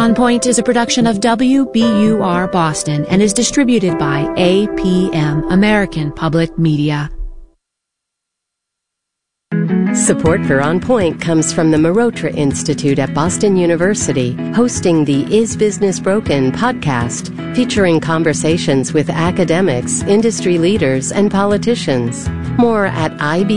On Point is a production of WBUR Boston and is distributed by APM, American Public Media. Support for On Point comes from the Marotra Institute at Boston University, hosting the Is Business Broken podcast, featuring conversations with academics, industry leaders, and politicians. More at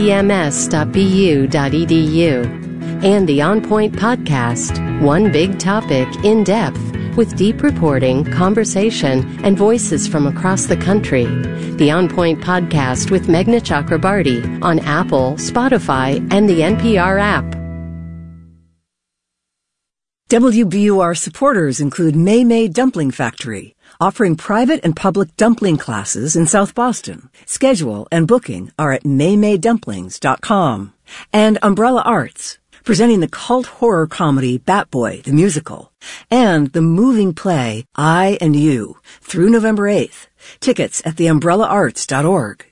ibms.bu.edu. And the On Point podcast, one big topic in depth, with deep reporting, conversation, and voices from across the country. The On Point podcast with Meghna Chakrabarty on Apple, Spotify, and the NPR app. WBUR supporters include May Dumpling Factory, offering private and public dumpling classes in South Boston. Schedule and booking are at maymaydumplings.com. And Umbrella Arts, presenting the cult horror comedy Bat Boy, the musical, and the moving play I and You through November 8th. Tickets at theumbrellaarts.org.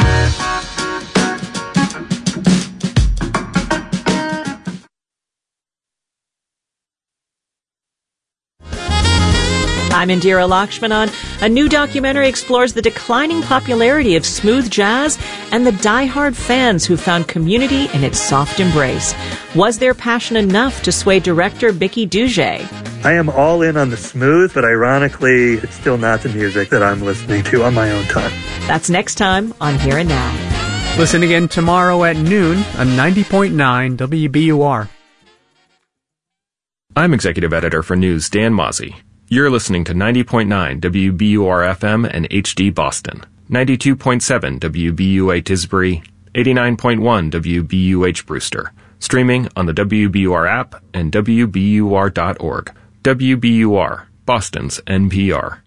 I'm Indira Lakshmanan. A new documentary explores the declining popularity of smooth jazz and the diehard fans who found community in its soft embrace. Was their passion enough to sway director Bicky Duge? I am all in on the smooth, but ironically, it's still not the music that I'm listening to on my own time. That's next time on Here and Now. Listen again tomorrow at noon on 90.9 WBUR. I'm Executive Editor for News Dan Mozzie. You're listening to 90.9 WBUR-FM and HD Boston, 92.7 WBUA Tisbury, 89.1 WBUH Brewster, streaming on the WBUR app and WBUR.org. WBUR, Boston's NPR.